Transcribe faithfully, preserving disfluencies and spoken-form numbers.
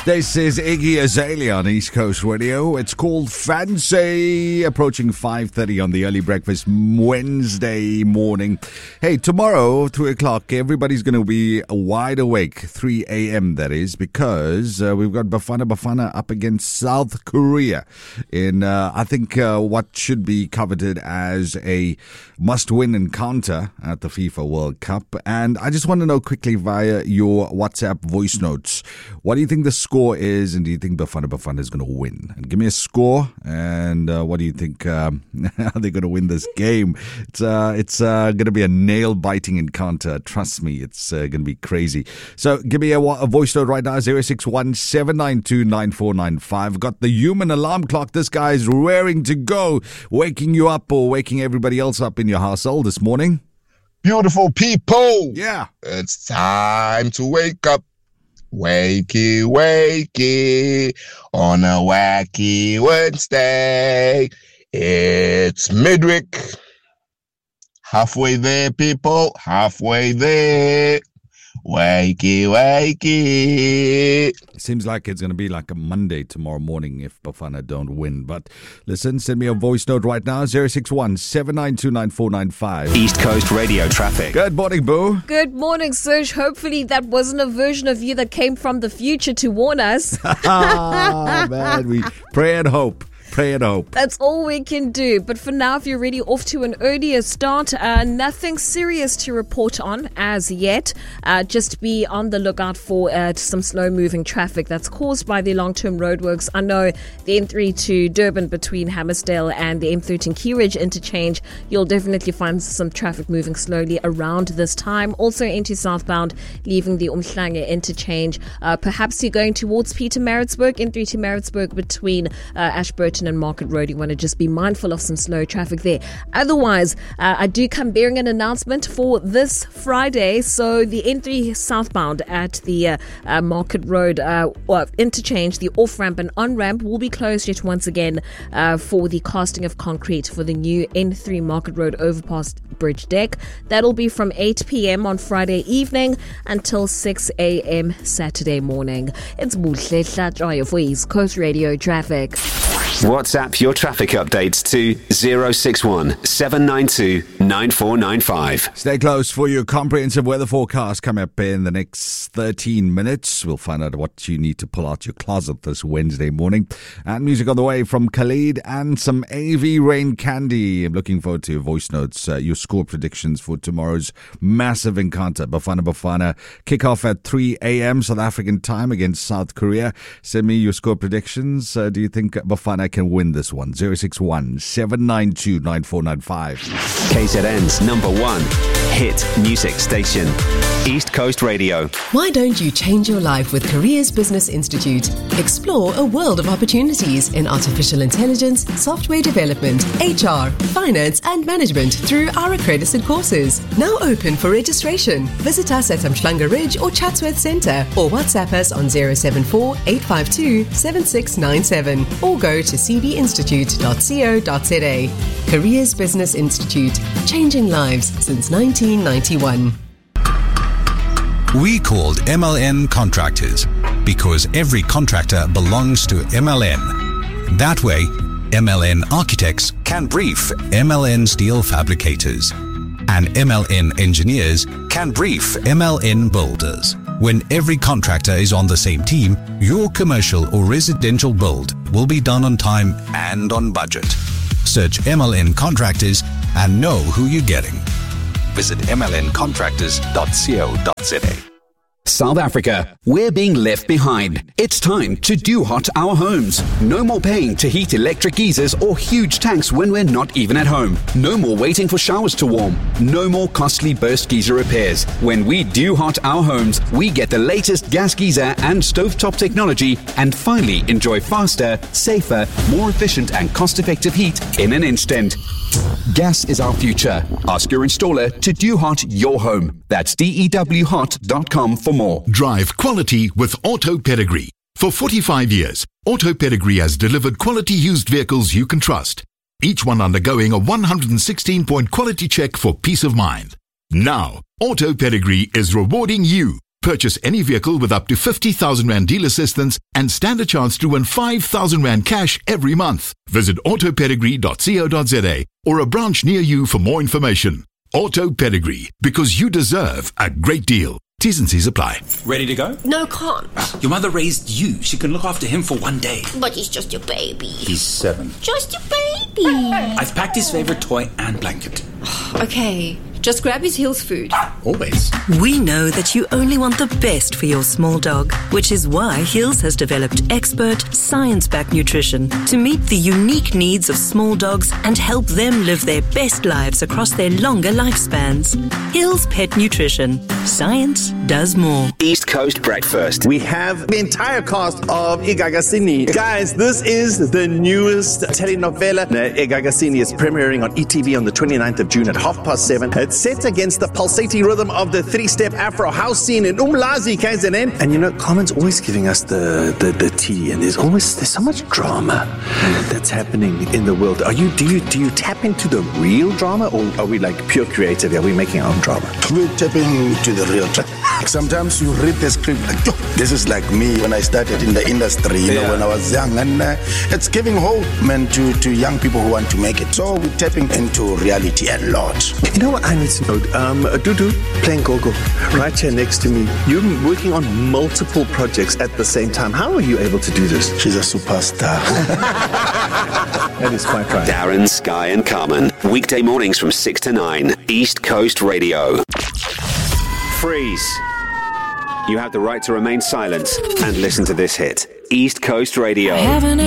This is Iggy Azalea on East Coast Radio. It's called Fancy, approaching five thirty on the early breakfast Wednesday morning. Hey, tomorrow, three o'clock, everybody's going to be wide awake, three a.m. that is, because uh, we've got Bafana Bafana up against South Korea in, uh, I think, uh, what should be coveted as a must-win encounter at the FIFA World Cup. And I just want to know quickly via your WhatsApp voice notes, what do you think the score is, and do you think Bafana Bafana is going to win? And give me a score, and uh, what do you think? Um, are they going to win this game? It's uh, it's uh, going to be a nail-biting encounter. Trust me, it's uh, going to be crazy. So give me a, a voice note right now, zero six one seven nine two nine four nine five. Got the human alarm clock. This guy is raring to go, waking you up or waking everybody else up in your household this morning. Beautiful people. Yeah. It's time to wake up. Wakey, wakey, on a wacky Wednesday. It's midweek. Halfway there, people. Halfway there. Wakey, wakey. It seems like it's going to be like a Monday tomorrow morning if Bafana don't win. But listen, send me a voice note right now, zero six one seven nine two nine four nine five. East Coast Radio traffic. Good morning, Boo. Good morning, Serge. Hopefully that wasn't a version of you that came from the future to warn us. Ah, man, we pray and hope. Pray and hope. That's all we can do. But for now, if you're already off to an earlier start, uh, nothing serious to report on as yet. Uh, just be on the lookout for uh, some slow-moving traffic that's caused by the long-term roadworks. I know the M three to Durban between Hammersdale and the M thirteen Key Ridge interchange, you'll definitely find some traffic moving slowly around this time. Also into southbound, leaving the Umhlanga interchange. Uh, perhaps you're going towards Pietermaritzburg, M three to Maritzburg between uh, Ashburton and Market Road. You want to just be mindful of some slow traffic there. Otherwise, uh, I do come bearing an announcement for this Friday. So the N three southbound at the uh, uh, Market Road uh, well, interchange, the off-ramp and on-ramp will be closed yet once again uh, for the casting of concrete for the new N three Market Road overpass bridge deck. That'll be from eight p.m. on Friday evening until six a.m. Saturday morning. It's Buhle Hlatshwayo for East Coast Radio traffic. WhatsApp your traffic updates to zero six one seven nine two nine four nine five. Stay close for your comprehensive weather forecast coming up in the next thirteen minutes. We'll find out what you need to pull out your closet this Wednesday morning. And music on the way from Khalid and some A V Rain Candy. I'm looking forward to your voice notes, uh, your score predictions for tomorrow's massive encounter. Bafana Bafana kickoff at three a.m. South African time against South Korea. Send me your score predictions. Uh, do you think Bafana can win this one? zero six one seven nine two nine four nine five. K Z N's number one hit music station, East Coast Radio. Why don't you change your life with Careers Business Institute? Explore a world of opportunities in artificial intelligence, software development, H R, finance and management through our accredited courses. Now open for registration. Visit us at Umhlanga Ridge or Chatsworth Centre or WhatsApp us on zero seven four eight five two seven six nine seven or go to c b institute dot co dot z a. Careers Business Institute, changing lives since nineteen ninety-one. We called M L N Contractors because every contractor belongs to M L N. That way, M L N Architects can brief M L N Steel Fabricators, and M L N Engineers can brief M L N Builders. When every contractor is on the same team, your commercial or residential build will be done on time and on budget. Search M L N Contractors and know who you're getting. Visit m l n contractors dot co dot z a. South Africa, we're being left behind. It's time to do hot our homes. No more paying to heat electric geysers or huge tanks when we're not even at home. No more waiting for showers to warm. No more costly burst geyser repairs. When we do hot our homes, we get the latest gas geyser and stovetop technology and finally enjoy faster, safer, more efficient and cost-effective heat in an instant. Gas is our future. Ask your installer to do hot your home. That's D E W hot dot com for more. Drive quality with Auto Pedigree. For forty-five years, Auto Pedigree has delivered quality used vehicles you can trust. Each one undergoing a one hundred sixteen point quality check for peace of mind. Now, Auto Pedigree is rewarding you Purchase any vehicle with up to fifty thousand rand deal assistance and stand a chance to win five thousand rand cash every month. Visit auto pedigree dot co dot za or a branch near you for more information. Auto Pedigree, because you deserve a great deal. T's and C's apply. Ready to go? No, can't. Your mother raised you. She can look after him for one day. But he's just your baby. He's seven. Just your baby. I've packed his favorite toy and blanket. Okay, just grab his Hills food. Always. We know that you only want the best for your small dog, which is why Hills has developed expert, science-backed nutrition to meet the unique needs of small dogs and help them live their best lives across their longer lifespans. Hills Pet Nutrition. Science does more. East Coast Breakfast. We have the entire cast of Igagasini. Guys, this is the newest telenovela. Igagasini is premiering on E T V on the twenty-ninth of June at half past seven. It's set against the pulsating rhythm of the three-step Afro house scene in Umlazi, K Z N. And you know, Carmen's always giving us the, the, the tea, and there's always there's so much drama that's happening in the world. Are you do you do you tap into the real drama, or are we like pure creative? Are we making our own drama? We're tapping into the real drama. Sometimes you read the script like, oh, this is like me when I started in the industry, you Yeah. know, when I was young, and uh, it's giving hope, man, to, to young people who want to make it. So we're tapping into reality a lot. You know what I need to know? Um, Dudu playing Gogo right here next to me. You're working on multiple projects at the same time. How are you able to do this? She's a superstar. That is quite right. Darren, Sky and Carmen. Weekday mornings from six to nine. East Coast Radio. Freeze. You have the right to remain silent and listen to this hit. East Coast Radio.